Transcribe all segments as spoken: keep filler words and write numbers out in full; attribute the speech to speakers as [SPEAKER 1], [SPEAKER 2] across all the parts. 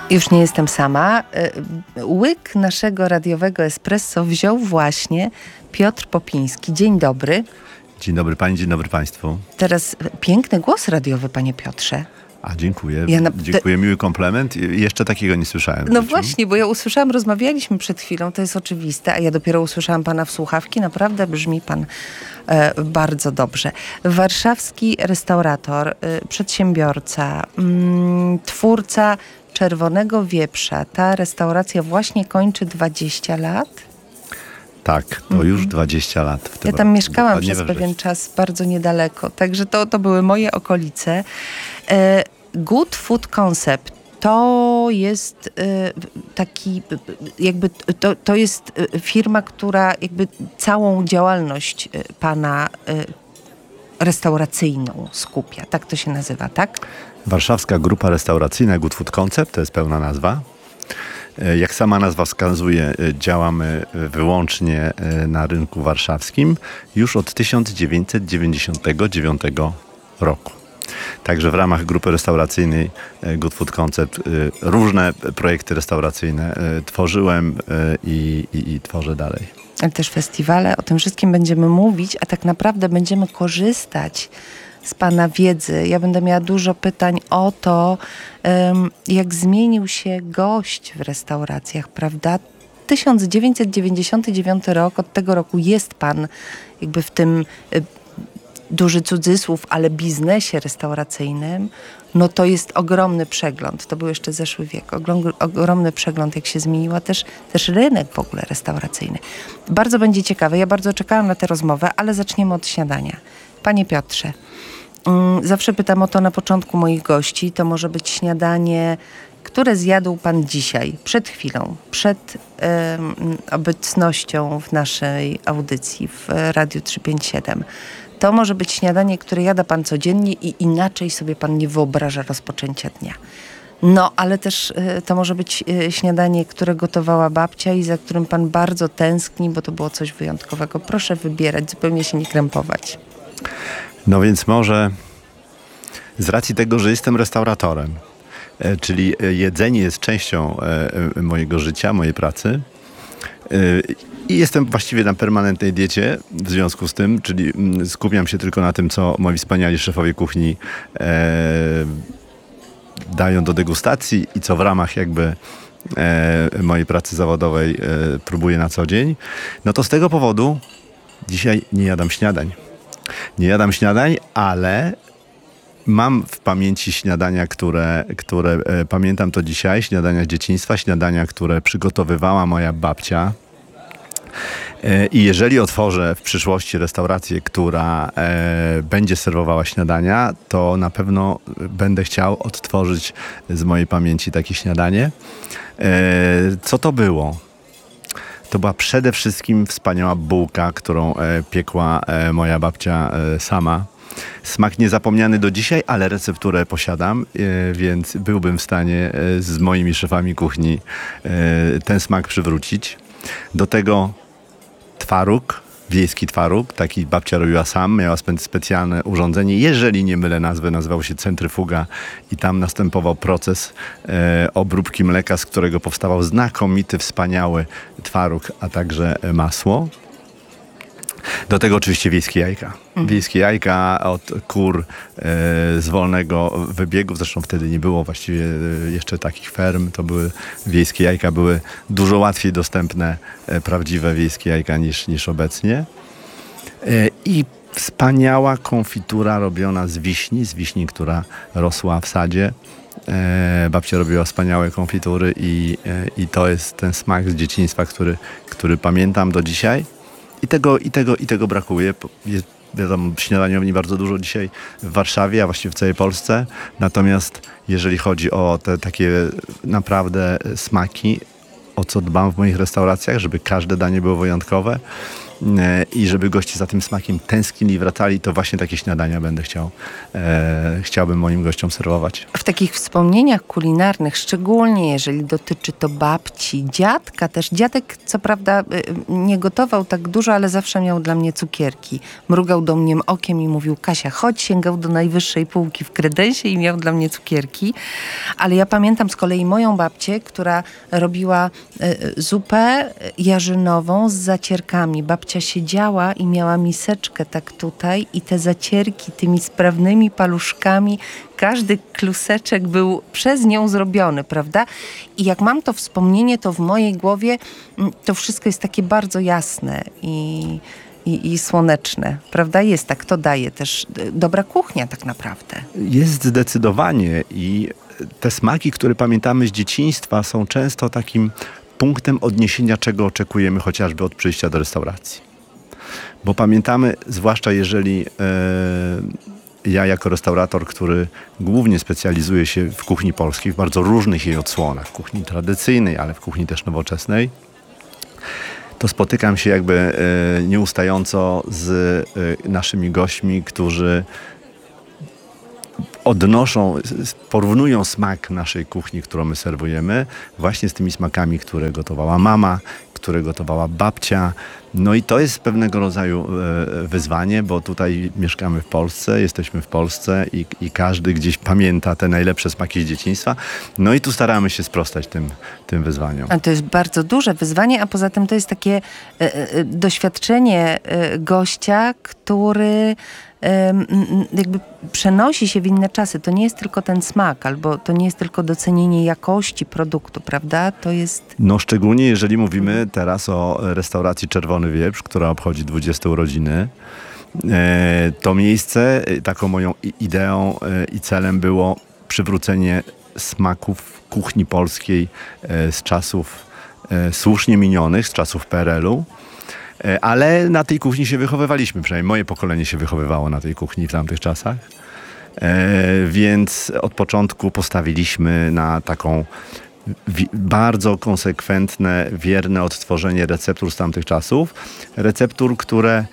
[SPEAKER 1] Już nie jestem sama. Łyk naszego radiowego espresso wziął właśnie Piotr Popiński. Dzień dobry.
[SPEAKER 2] Dzień dobry pani, dzień dobry państwu.
[SPEAKER 1] Teraz piękny głos radiowy, panie Piotrze.
[SPEAKER 2] A dziękuję,
[SPEAKER 1] Ja na...
[SPEAKER 2] dziękuję, miły komplement. Jeszcze takiego nie słyszałem.
[SPEAKER 1] No właśnie, bo ja usłyszałam, rozmawialiśmy przed chwilą, to jest oczywiste, a ja dopiero usłyszałam pana w słuchawki. Naprawdę brzmi pan e, bardzo dobrze. Warszawski restaurator, e, przedsiębiorca, mm, twórca Czerwonego Wieprza. Ta restauracja właśnie kończy dwadzieścia lat.
[SPEAKER 2] Tak, to mm-hmm. już dwadzieścia lat. W tym
[SPEAKER 1] ja tam
[SPEAKER 2] roku.
[SPEAKER 1] mieszkałam przez pewien czas bardzo niedaleko, także to, to były moje okolice. E, Good Food Concept to jest e, taki, jakby to, to jest firma, która jakby całą działalność pana e, restauracyjną skupia. Tak to się nazywa, tak?
[SPEAKER 2] Warszawska Grupa Restauracyjna Good Food Concept, to jest pełna nazwa. Jak sama nazwa wskazuje, działamy wyłącznie na rynku warszawskim już od tysiąc dziewięćset dziewięćdziesiątego dziewiątego roku. Także w ramach grupy restauracyjnej Good Food Concept różne projekty restauracyjne tworzyłem i, i, i tworzę dalej.
[SPEAKER 1] Ale też festiwale, o tym wszystkim będziemy mówić, a tak naprawdę będziemy korzystać z pana wiedzy. Ja będę miała dużo pytań o to, jak zmienił się gość w restauracjach, prawda? tysiąc dziewięćset dziewięćdziesiąty dziewiąty rok, od tego roku jest pan jakby w tym, duży cudzysłów, ale biznesie restauracyjnym. No to jest ogromny przegląd. To był jeszcze zeszły wiek. Ogromny przegląd, jak się zmieniła też, też rynek w ogóle restauracyjny. Bardzo będzie ciekawe. Ja bardzo czekałam na tę rozmowę, ale zaczniemy od śniadania. Panie Piotrze, zawsze pytam o to na początku moich gości. To może być śniadanie, które zjadł pan dzisiaj, przed chwilą, przed um, obecnością w naszej audycji w Radiu trzysta pięćdziesiąt siedem. To może być śniadanie, które jada pan codziennie i inaczej sobie pan nie wyobraża rozpoczęcia dnia. No, ale też y, to może być y, śniadanie, które gotowała babcia i za którym pan bardzo tęskni, bo to było coś wyjątkowego. Proszę wybierać, zupełnie się nie krępować.
[SPEAKER 2] No więc może z racji tego, że jestem restauratorem, e, czyli jedzenie jest częścią e, mojego życia, mojej pracy, e, i jestem właściwie na permanentnej diecie w związku z tym, czyli skupiam się tylko na tym, co moi wspaniali szefowie kuchni e, dają do degustacji i co w ramach jakby e, mojej pracy zawodowej e, próbuję na co dzień. No to z tego powodu dzisiaj nie jadam śniadań. Nie jadam śniadań, ale mam w pamięci śniadania, które, które e, pamiętam to dzisiaj, śniadania z dzieciństwa, śniadania, które przygotowywała moja babcia. I jeżeli otworzę w przyszłości restaurację, która e, będzie serwowała śniadania, to na pewno będę chciał odtworzyć z mojej pamięci takie śniadanie. E, co to było? To była przede wszystkim wspaniała bułka, którą e, piekła e, moja babcia e, sama. Smak niezapomniany do dzisiaj, ale recepturę posiadam, e, więc byłbym w stanie e, z moimi szefami kuchni e, ten smak przywrócić. Do tego twaróg, wiejski twaróg, taki babcia robiła sam, miała specjalne urządzenie, jeżeli nie mylę nazwę, nazywał się centryfuga i tam następował proces e, obróbki mleka, z którego powstawał znakomity, wspaniały twaróg, a także masło. Do tego oczywiście wiejskie jajka. Mhm. Wiejskie jajka od kur e, z wolnego wybiegu. Zresztą wtedy nie było właściwie e, jeszcze takich ferm. To były wiejskie jajka, były dużo łatwiej dostępne, e, prawdziwe wiejskie jajka niż, niż obecnie. E, I wspaniała konfitura robiona z wiśni, z wiśni, która rosła w sadzie. E, babcia robiła wspaniałe konfitury i, e, i to jest ten smak z dzieciństwa, który, który pamiętam do dzisiaj. I tego, i tego, i tego brakuje. Jest, wiadomo, śniadaniowni bardzo dużo dzisiaj w Warszawie, a właściwie w całej Polsce. Natomiast jeżeli chodzi o te takie naprawdę smaki, o co dbam w moich restauracjach, żeby każde danie było wyjątkowe, i żeby goście za tym smakiem tęsknili, wracali, to właśnie takie śniadania będę chciał, e, chciałbym moim gościom serwować.
[SPEAKER 1] W takich wspomnieniach kulinarnych, szczególnie jeżeli dotyczy to babci, dziadka też. Dziadek co prawda nie gotował tak dużo, ale zawsze miał dla mnie cukierki. Mrugał do mnie okiem i mówił: Kasia, chodź, sięgał do najwyższej półki w kredensie i miał dla mnie cukierki. Ale ja pamiętam z kolei moją babcię, która robiła zupę jarzynową z zacierkami. Babcia siedziała i miała miseczkę tak tutaj i te zacierki tymi sprawnymi paluszkami, każdy kluseczek był przez nią zrobiony, prawda? I jak mam to wspomnienie, to w mojej głowie to wszystko jest takie bardzo jasne i, i, i słoneczne, prawda? Jest tak, to daje też dobra kuchnia tak naprawdę.
[SPEAKER 2] Jest zdecydowanie i te smaki, które pamiętamy z dzieciństwa, są często takim punktem odniesienia, czego oczekujemy chociażby od przyjścia do restauracji. Bo pamiętamy, zwłaszcza jeżeli e, ja jako restaurator, który głównie specjalizuje się w kuchni polskiej, w bardzo różnych jej odsłonach, w kuchni tradycyjnej, ale w kuchni też nowoczesnej, to spotykam się jakby e, nieustająco z e, naszymi gośćmi, którzy odnoszą, porównują smak naszej kuchni, którą my serwujemy, właśnie z tymi smakami, które gotowała mama, które gotowała babcia. No i to jest pewnego rodzaju e, wyzwanie, bo tutaj mieszkamy w Polsce, jesteśmy w Polsce i, i każdy gdzieś pamięta te najlepsze smaki z dzieciństwa. No i tu staramy się sprostać tym, tym wyzwaniom.
[SPEAKER 1] A to jest bardzo duże wyzwanie, a poza tym to jest takie e, e, doświadczenie e, gościa, który jakby przenosi się w inne czasy. To nie jest tylko ten smak, albo to nie jest tylko docenienie jakości produktu, prawda? To jest...
[SPEAKER 2] No szczególnie jeżeli mówimy teraz o restauracji Czerwony Wieprz, która obchodzi dwudzieste urodziny. To miejsce, taką moją ideą i celem było przywrócenie smaków kuchni polskiej z czasów słusznie minionych, z czasów P R L u. Ale na tej kuchni się wychowywaliśmy, przynajmniej moje pokolenie się wychowywało na tej kuchni w tamtych czasach. E, więc od początku postawiliśmy na taką wi- bardzo konsekwentne, wierne odtworzenie receptur z tamtych czasów. Receptur, które e,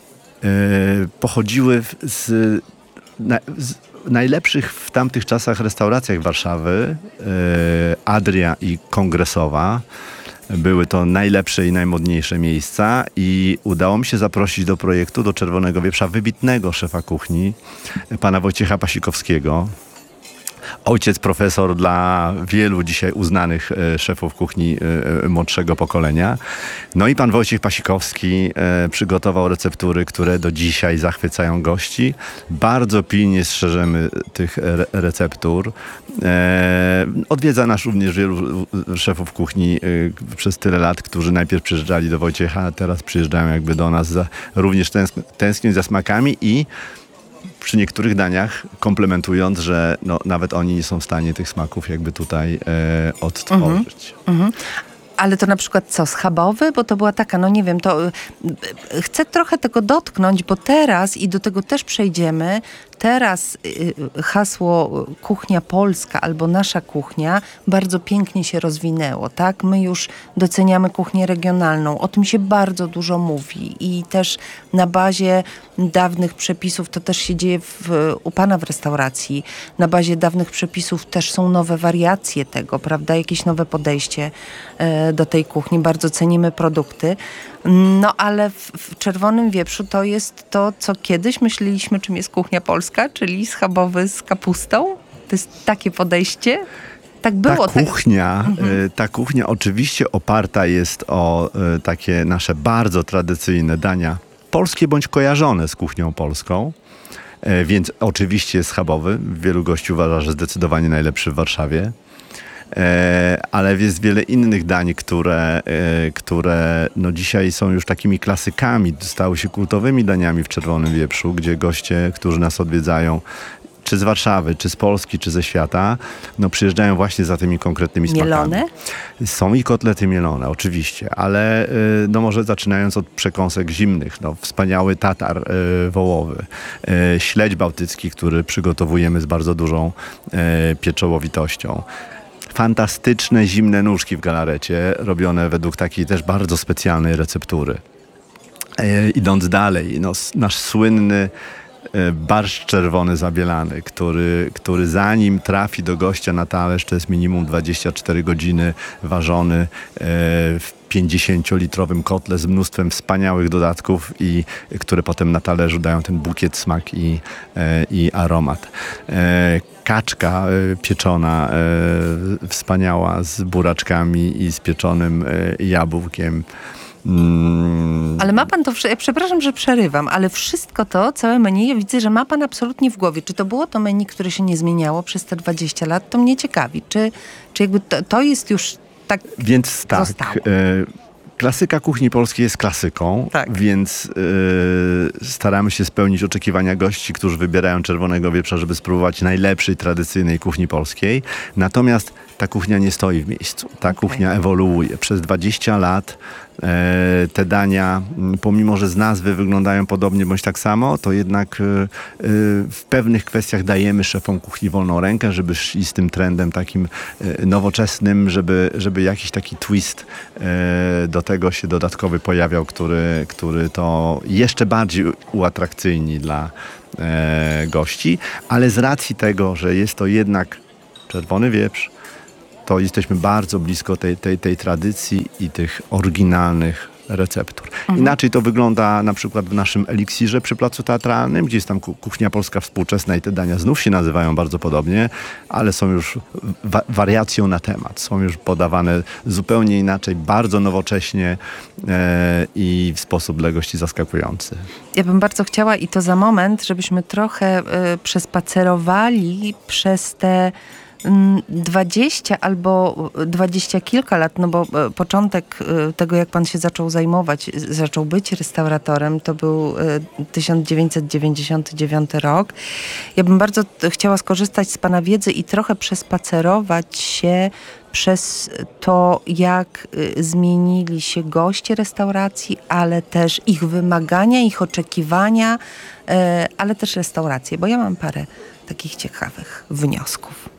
[SPEAKER 2] pochodziły z, na, z najlepszych w tamtych czasach restauracjach Warszawy, e, Adria i Kongresowa. Były to najlepsze i najmodniejsze miejsca i udało mi się zaprosić do projektu, do Czerwonego Wieprza, wybitnego szefa kuchni, pana Wojciecha Pasikowskiego. Ojciec profesor dla wielu dzisiaj uznanych e, szefów kuchni e, młodszego pokolenia. No i pan Wojciech Pasikowski e, przygotował receptury, które do dzisiaj zachwycają gości. Bardzo pilnie strzeżemy tych re- receptur. E, odwiedza nas również wielu szefów kuchni e, przez tyle lat, którzy najpierw przyjeżdżali do Wojciecha, a teraz przyjeżdżają jakby do nas za, również tęsk- tęsknić za smakami i przy niektórych daniach komplementując, że no, nawet oni nie są w stanie tych smaków jakby tutaj e, odtworzyć.
[SPEAKER 1] Mhm. Ale to na przykład co, schabowy? Bo to była taka, no nie wiem, to y, y, chcę trochę tego dotknąć, bo teraz, i do tego też przejdziemy, teraz y, hasło kuchnia polska albo nasza kuchnia bardzo pięknie się rozwinęło, tak? My już doceniamy kuchnię regionalną, o tym się bardzo dużo mówi i też na bazie dawnych przepisów, to też się dzieje w, u pana w restauracji, na bazie dawnych przepisów też są nowe wariacje tego, prawda? Jakieś nowe podejście y, do tej kuchni, bardzo cenimy produkty. No ale w, w Czerwonym Wieprzu to jest to, co kiedyś myśleliśmy, czym jest kuchnia polska, czyli schabowy z kapustą. To jest takie podejście. Tak było.
[SPEAKER 2] Ta kuchnia,
[SPEAKER 1] tak... mhm.
[SPEAKER 2] ta kuchnia oczywiście oparta jest o takie nasze bardzo tradycyjne dania polskie bądź kojarzone z kuchnią polską. Więc oczywiście jest schabowy. Wielu gości uważa, że zdecydowanie najlepszy w Warszawie. E, ale jest wiele innych dań, które, e, które no dzisiaj są już takimi klasykami, stały się kultowymi daniami w Czerwonym Wieprzu, gdzie goście, którzy nas odwiedzają, czy z Warszawy, czy z Polski, czy ze świata, no przyjeżdżają właśnie za tymi konkretnymi smakami.
[SPEAKER 1] Mielone?
[SPEAKER 2] Są i kotlety mielone, oczywiście, ale no może zaczynając od przekąsek zimnych, no wspaniały tatar y, wołowy, y, śledź bałtycki, który przygotowujemy z bardzo dużą y, pieczołowitością. Fantastyczne zimne nóżki w galarecie, robione według takiej też bardzo specjalnej receptury. E, idąc dalej, no, s- nasz słynny e, barszcz czerwony zabielany, który, który zanim trafi do gościa na talerz, to jest minimum dwadzieścia cztery godziny ważony e, w pięćdziesięciolitrowym kotle z mnóstwem wspaniałych dodatków, i które potem na talerzu dają ten bukiet, smak i, e, i aromat. E, kaczka e, pieczona, e, wspaniała, z buraczkami i z pieczonym e, jabłkiem. Mm,
[SPEAKER 1] Ale ma pan to, wszy- ja przepraszam, że przerywam, ale wszystko to, całe menu, ja widzę, że ma pan absolutnie w głowie. Czy to było to menu, które się nie zmieniało przez te dwadzieścia lat? To mnie ciekawi. Czy, czy jakby to, to jest już tak
[SPEAKER 2] Więc tak,
[SPEAKER 1] zostało?
[SPEAKER 2] e, klasyka kuchni polskiej jest klasyką,
[SPEAKER 1] Tak.
[SPEAKER 2] więc e, staramy się spełnić oczekiwania gości, którzy wybierają czerwonego wieprza, żeby spróbować najlepszej, tradycyjnej kuchni polskiej. Natomiast ta kuchnia nie stoi w miejscu. Ta kuchnia ewoluuje. Przez dwadzieścia lat e, te dania, m, pomimo że z nazwy wyglądają podobnie bądź tak samo, to jednak e, e, w pewnych kwestiach dajemy szefom kuchni wolną rękę, żeby szli z tym trendem takim e, nowoczesnym, żeby, żeby jakiś taki twist e, do tego się dodatkowy pojawiał, który, który to jeszcze bardziej uatrakcyjni dla e, gości. Ale z racji tego, że jest to jednak czerwony wieprz, to jesteśmy bardzo blisko tej, tej, tej tradycji i tych oryginalnych receptur. Inaczej to wygląda na przykład w naszym eliksirze przy Placu Teatralnym, gdzie jest tam ku- kuchnia polska współczesna i te dania znów się nazywają bardzo podobnie, ale są już wa- wariacją na temat. Są już podawane zupełnie inaczej, bardzo nowocześnie e, i w sposób dla gości zaskakujący.
[SPEAKER 1] Ja bym bardzo chciała i to za moment, żebyśmy trochę y, przespacerowali przez te mm, dwadzieścia albo dwadzieścia kilka lat, no bo y, początek y, tego, jak pan się zaczął zajmować, y, zaczął być restauratorem, to był y, tysiąc dziewięćset dziewięćdziesiąty dziewiąty rok. Ja bym bardzo t- chciała skorzystać z pana wiedzy i trochę przespacerować się przez to, jak y, zmienili się goście restauracji, ale też ich wymagania, ich oczekiwania, y, ale też restauracje, bo ja mam parę takich ciekawych wniosków.